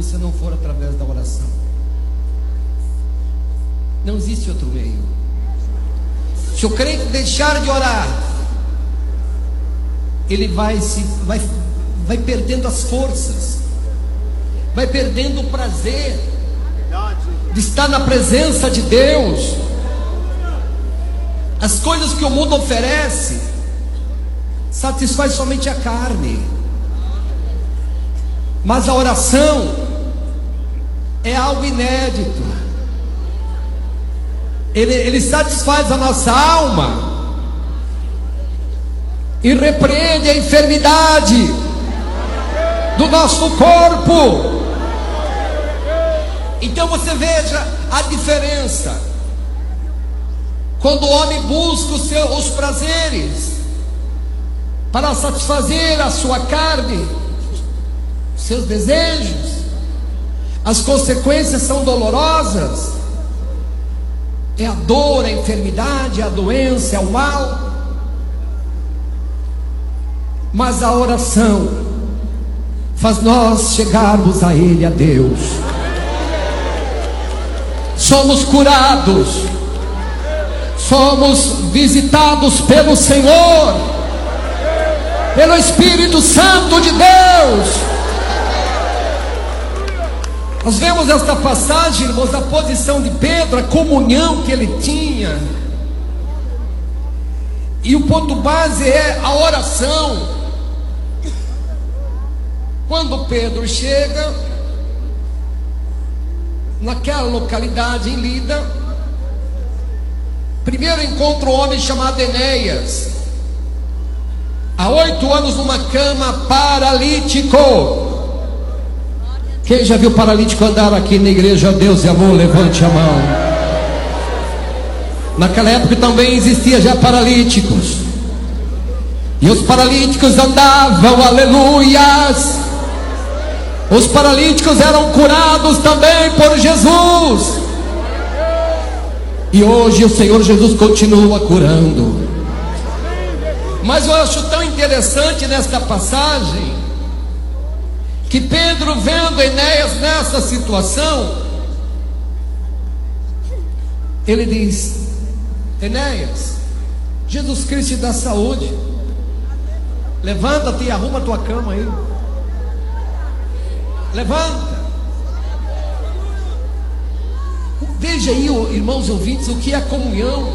se não for através da oração. Não existe outro meio. Se o crente deixar de orar, ele vai perdendo as forças, vai perdendo o prazer de estar na presença de Deus. As coisas que o mundo oferece satisfaz somente a carne, mas a oração é algo inédito. Ele satisfaz a nossa alma e repreende a enfermidade do nosso corpo. Então você veja a diferença. Quando o homem busca os prazeres para satisfazer a sua carne, seus desejos, as consequências são dolorosas. É a dor, a enfermidade, a doença, é o mal. Mas a oração faz nós chegarmos a Ele, a Deus. Somos curados, somos visitados pelo Senhor, pelo Espírito Santo de Deus. Nós vemos esta passagem, irmãos, a posição de Pedro, a comunhão que ele tinha. E o ponto base é a oração. Quando Pedro chega naquela localidade em Lida, primeiro encontra um homem chamado Enéas, há 8 anos numa cama, paralítico. Quem já viu paralítico andar aqui na igreja Deus e Amor, levante a mão. Naquela época também existia já paralíticos, e os paralíticos andavam, aleluias. Os paralíticos eram curados também por Jesus, e hoje o Senhor Jesus continua curando. Mas eu acho tão interessante nesta passagem que Pedro, vendo Enéas nessa situação, ele diz: Enéas, Jesus Cristo te dá saúde, levanta-te e arruma a tua cama aí. Levanta. Veja aí, irmãos ouvintes, o que é a comunhão.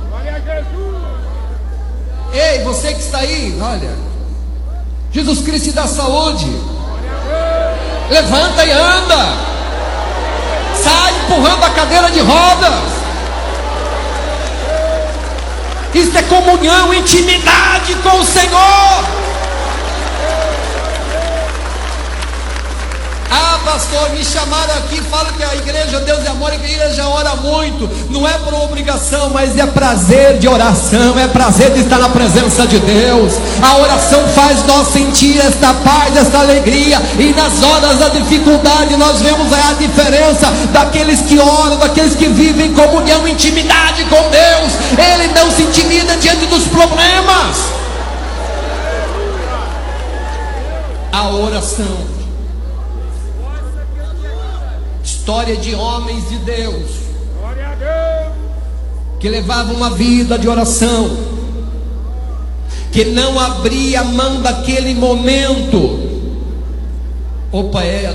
Ei, você que está aí, olha, Jesus Cristo te dá saúde. Levanta e anda. Sai empurrando a cadeira de rodas. Isso é comunhão, intimidade com o Senhor. Ah, pastor, me chamaram aqui, falam que a igreja Deus e Amor, a igreja ora muito. Não é por obrigação, mas é prazer de oração, é prazer de estar na presença de Deus. A oração faz nós sentir esta paz, esta alegria. E nas horas da dificuldade nós vemos a diferença daqueles que oram, daqueles que vivem em comunhão, intimidade com Deus. Ele não se intimida diante dos problemas. A oração. História de homens de Deus que levavam uma vida de oração, que não abria a mão daquele momento. Opa,